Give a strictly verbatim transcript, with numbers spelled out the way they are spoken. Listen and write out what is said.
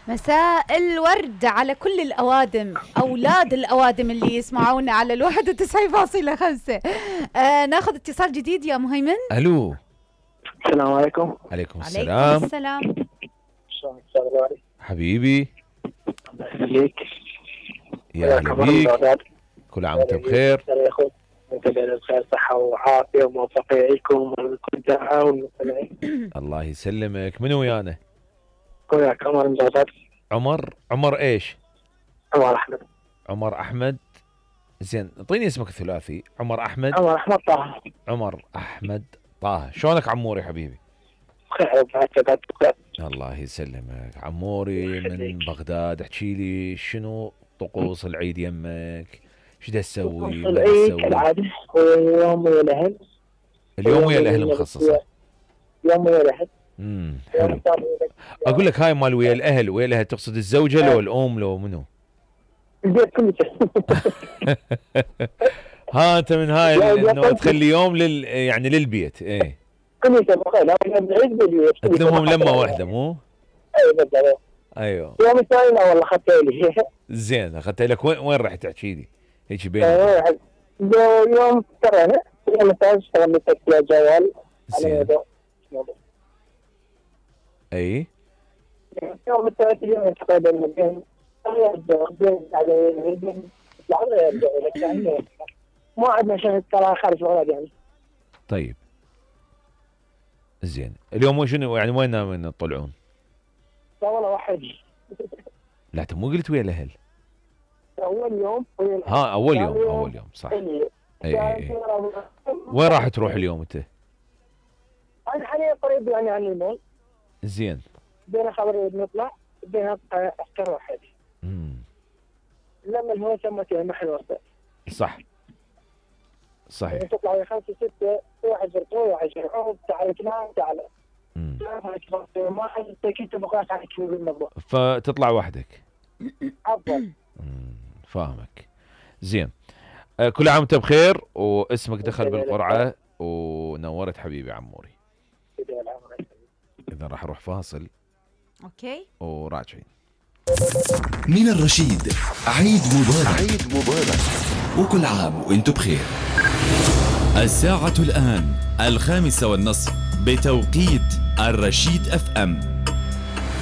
مساء الورد على كل الأوادم، أولاد الأوادم اللي يسمعونا على الواحد وتسعين فاصلة خمسة. آه ناخذ اتصال جديد يا مهيمن. ألو، السلام عليكم. عليكم السلام. عليكم السلام. شلونك استاذ غالي؟ حبيبي الله يخليك. يا هلا بيك، كل عام وانت بخير. انت بخير، صحة وعافية وموفقية لكم ولكل دعاء والمستمعين. الله يسلمك. من ويانا؟ وياك عمر مزادات. عمر عمر ايش؟ عمر أحمد. عمر أحمد. زين، اعطيني اسمك الثلاثي. عمر أحمد. عمر أحمد طه. عمر أحمد طه. شلونك عموري حبيبي؟ بخير وبعافية. الله يسلمك عموري من بغداد. احكي لي شنو طقوس العيد يمك؟ شو دا تسوي؟ العيد كالعادة ويوم ويا الأهل. اليوم ويا الأهل مخصصة. يوم ويا الأهل. امم حلو. اقول لك هاي مال ويا الاهل، ويا الاهل تقصد الزوجه لو الام لو منو؟ البيت كله. ها انت من هاي انه تخلي يوم لل يعني للبيت. ايه كله بخير. لا العيد بالبيت تلمهم لمه واحده مو؟ ايوه بالضبط. ايوه يوم الثاني والله اخذت لي. زين، اخذت لك. وين وين راح تحكي لي؟ هيك بين يوم ترى يوم الثاني اشتغلت في جوال. زين. اي يوم الثالث اليوم تقريبا بين بين يعني مو عندنا شيء ترى خارج البلد يعني. طيب زين، اليوم شنو يعني وين ناويين تطلعون؟ لا والله واحد. لا انت مو قلت ويا الاهل؟ اول يوم ها اول يوم اول يوم صح. اي اي وين راح تروح اليوم انت؟ انا حاليا قريب يعني عن المول. زين. بين خبر نطلع بين اختار واحد. امم لما الهواء سمت يعني محل وسط. صح صحيح. يعني تطلع يا خمسة ستة، واحد زرقاء واحد شرعون، تعال تنام تعال. امم ما حد تكيت بقاش على كل الموضوع. فتطلع وحدك. افضل. امم فاهمك. زين، آه كل عام وانت بخير، واسمك دخل بالقرعة ونورت حبيبي عموري. إذا راح أروح فاصل. أوكي. وراجعين. من الرشيد عيد مبارك. عيد مبارك وكل عام وانتم بخير. الساعة الآن الخامسة والنصف بتوقيت الرشيد اف ام.